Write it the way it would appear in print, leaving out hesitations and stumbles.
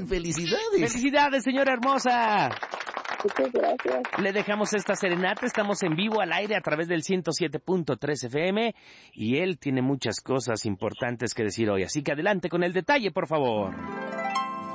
¡Felicidades! ¡Felicidades, señora hermosa! Muchas gracias. Le dejamos esta serenata, estamos en vivo al aire a través del 107.3 FM y él tiene muchas cosas importantes que decir hoy, así que adelante con el detalle, por favor.